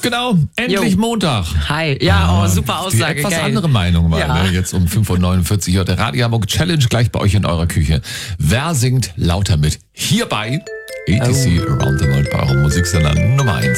Genau, endlich Montag. Hi. Ja, super Aussage. Die etwas geil. andere Meinung, weil Ja. jetzt um 5.49 Uhr der Radio Hamburg Challenge gleich bei euch in eurer Küche. Wer singt lauter mit? Hierbei ETC Around the World bei eurem Musiksender Nummer 1.